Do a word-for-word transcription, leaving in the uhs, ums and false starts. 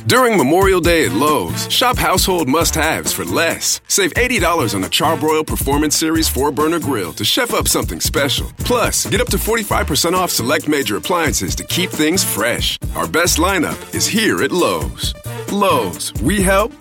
During Memorial Day at Lowe's, shop household must-haves for less. Save eighty dollars on a Charbroil Performance Series four burner grill to chef up something special. Plus, get up to forty-five percent off select major appliances to keep things fresh. Our best lineup is here at Lowe's. Lowe's, we help,